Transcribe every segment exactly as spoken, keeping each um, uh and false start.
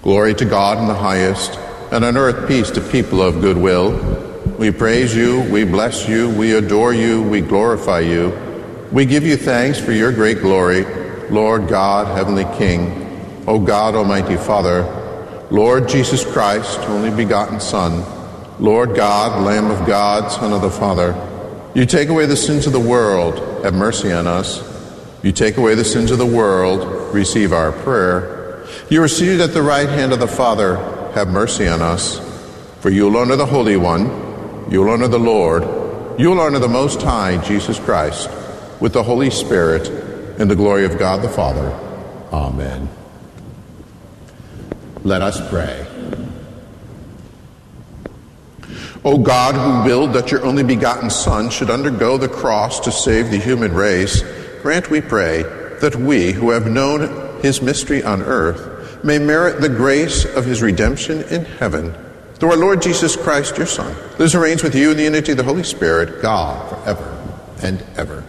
Glory to God in the highest, and on earth peace to people of good will. We praise you, we bless you, we adore you, we glorify you. We give you thanks for your great glory, Lord God, Heavenly King, O God, Almighty Father, Lord Jesus Christ, only begotten Son, Lord God, Lamb of God, Son of the Father. You take away the sins of the world, have mercy on us. You take away the sins of the world, receive our prayer. You are seated at the right hand of the Father, have mercy on us. For you will honor the Holy One, you will honor the Lord, you will honor the Most High, Jesus Christ, with the Holy Spirit, in the glory of God the Father. Amen. Let us pray. O God, who willed that your only begotten Son should undergo the cross to save the human race, grant, we pray, that we, who have known his mystery on earth, may merit the grace of his redemption in heaven. Through our Lord Jesus Christ, your Son, lives and reigns with you in the unity of the Holy Spirit, God, forever and ever.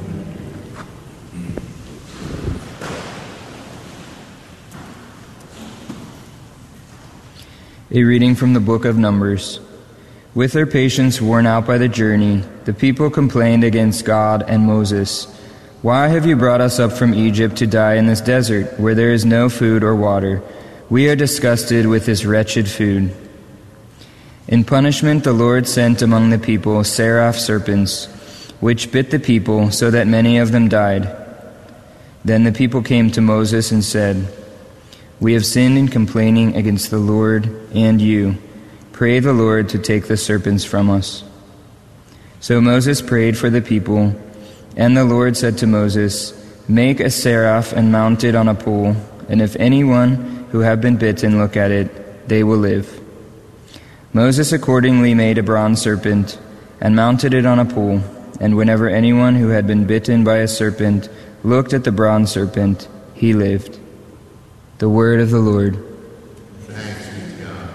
A reading from the book of Numbers. With their patience worn out by the journey, the people complained against God and Moses. Why have you brought us up from Egypt to die in this desert, where there is no food or water? We are disgusted with this wretched food. In punishment, the Lord sent among the people seraph serpents, which bit the people so that many of them died. Then the people came to Moses and said, We have sinned in complaining against the Lord and you. Pray the Lord to take the serpents from us. So Moses prayed for the people, and the Lord said to Moses, Make a seraph and mount it on a pole, and if anyone who have been bitten look at it, they will live. Moses accordingly made a bronze serpent and mounted it on a pole, and whenever anyone who had been bitten by a serpent looked at the bronze serpent, he lived. The word of the Lord. Thanks be to God.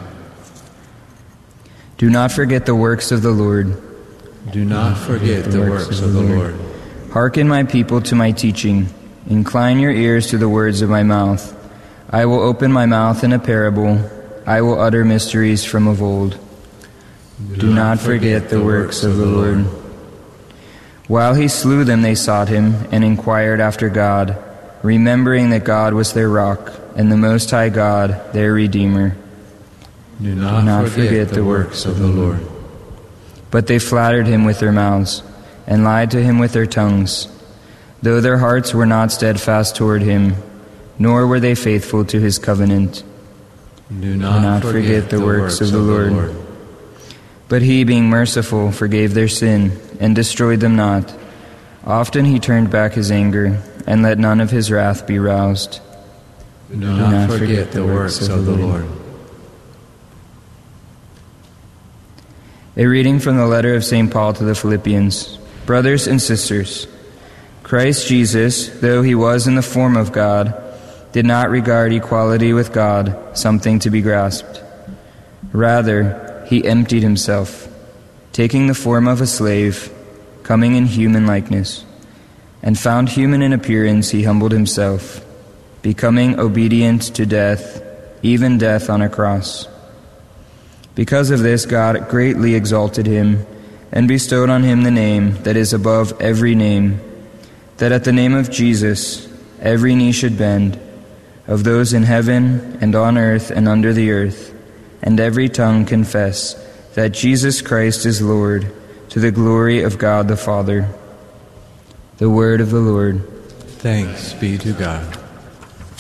Do not forget the works of the Lord. Do not forget the works of the Lord. Hearken, my people, to my teaching. Incline your ears to the words of my mouth. I will open my mouth in a parable. I will utter mysteries from of old. Do, Do not forget the works of the Lord. While he slew them, they sought him and inquired after God, remembering that God was their rock and the Most High God, their Redeemer. Do not, Do not forget, forget the works of the Lord. But they flattered him with their mouths and lied to him with their tongues, though their hearts were not steadfast toward him, nor were they faithful to his covenant. Do not, Do not forget, forget the, the works, works of the Lord. Lord. But he, being merciful, forgave their sin and destroyed them not. Often he turned back his anger and let none of his wrath be roused. Do not, Do not forget, forget the works of the Lord. A reading from the letter of Saint Paul to the Philippians. Brothers and sisters, Christ Jesus, though he was in the form of God, did not regard equality with God something to be grasped. Rather, he emptied himself, taking the form of a slave, coming in human likeness, and found human in appearance, he humbled himself, becoming obedient to death, even death on a cross. Because of this, God greatly exalted him and bestowed on him the name that is above every name, that at the name of Jesus every knee should bend, of those in heaven and on earth and under the earth, and every tongue confess that Jesus Christ is Lord, to the glory of God the Father. The word of the Lord. Thanks be to God.